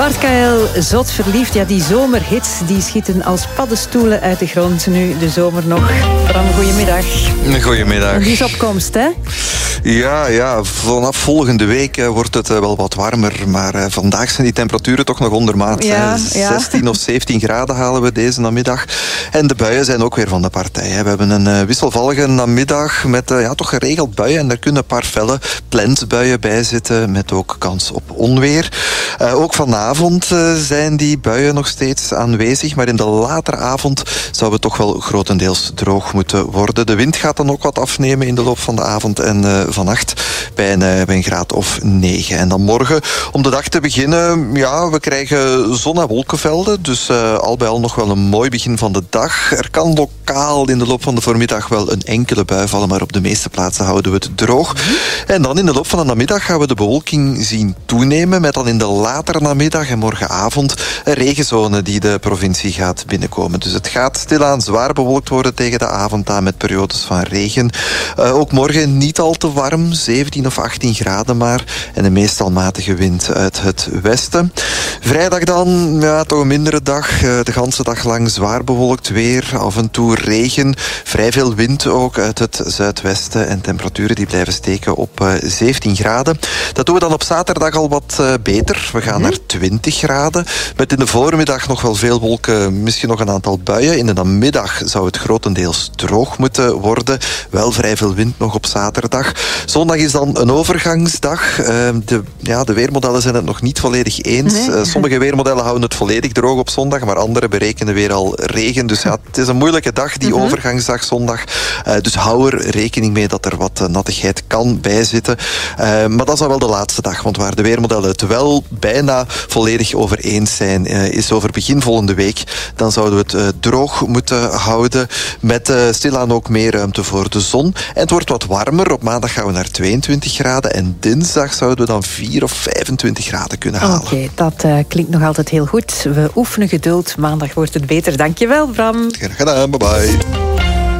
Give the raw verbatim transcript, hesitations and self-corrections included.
Bart K L, Zot verliefd. Ja, die zomerhits die schieten als paddenstoelen uit de grond. Nu de zomer nog. Bram, goedemiddag. Goedemiddag. En die is opkomst, hè? Ja, ja, vanaf volgende week uh, wordt het uh, wel wat warmer. Maar uh, vandaag zijn die temperaturen toch nog ondermaat. Ja, ja. zestien of zeventien graden halen we deze namiddag. En de buien zijn ook weer van de partij. Hè. We hebben een uh, wisselvallige namiddag met uh, ja, toch geregeld buien. En er kunnen een paar felle plensbuien bij zitten met ook kans op onweer. Uh, ook vanavond uh, zijn die buien nog steeds aanwezig. Maar in de latere avond zou het toch wel grotendeels droog moeten worden. De wind gaat dan ook wat afnemen in de loop van de avond en uh, vannacht bij een, uh, bij een graad of negen. En dan morgen om de dag te beginnen, ja, we krijgen zon- en wolkenvelden. Dus uh, al bij al nog wel een mooi begin van de dag. Er kan lokaal in de loop van de voormiddag wel een enkele bui vallen, maar op de meeste plaatsen houden we het droog. Mm-hmm. En dan in de loop van de namiddag gaan we de bewolking zien toenemen, met dan in de latere namiddag en morgenavond een regenzone die de provincie gaat binnenkomen. Dus het gaat stilaan zwaar bewolkt worden tegen de avond aan met periodes van regen. Uh, ook morgen niet al te warm, zeventien of achttien graden maar. En een meestal matige wind uit het westen. Vrijdag dan, ja, toch een mindere dag. Uh, de ganse dag lang zwaar bewolkt weer. Af en toe regen. Vrij veel wind ook uit het zuidwesten. En temperaturen die blijven steken op uh, zeventien graden. Dat doen we dan op zaterdag al wat uh, beter. We gaan naar twintig graden. Met in de voormiddag nog wel veel wolken. Misschien nog een aantal buien. In de namiddag zou het grotendeels droog moeten worden. Wel vrij veel wind nog op zaterdag. Zondag is dan een overgangsdag. Uh, de, ja, de weermodellen zijn het nog niet volledig eens. Nee. Uh, sommige weermodellen houden het volledig droog op zondag, maar andere berekenen weer al regen. Dus ja, het is een moeilijke dag, die mm-hmm. overgangsdag zondag. Uh, dus hou er rekening mee dat er wat uh, nattigheid kan bijzitten. Uh, maar dat is dan wel de laatste dag, want waar de weermodellen het wel bijna volledig over eens zijn, uh, is over begin volgende week. Dan zouden we het uh, droog moeten houden, met uh, stilaan ook meer ruimte voor de zon. En het wordt wat warmer. Op maandag gaan we naar tweeëntwintig graden en dinsdag zouden we dan vier of vijfentwintig graden kunnen halen. Oké, okay, dat uh, klinkt nog altijd heel goed. We oefenen geduld. Maandag wordt het beter. Dankjewel, Bram. Graag gedaan, bye bye.